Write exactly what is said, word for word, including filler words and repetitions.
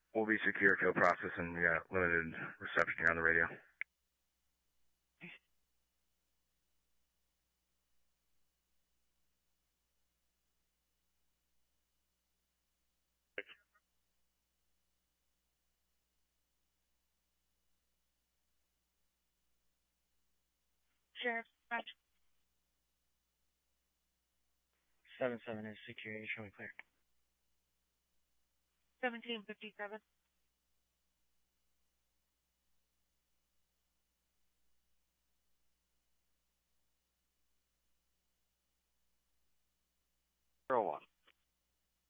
We'll be secure kill process and we got limited reception here on the radio. Sheriff, dispatch. seven seven is secure. Show me clear. seventeen fifty-seven. Zero one.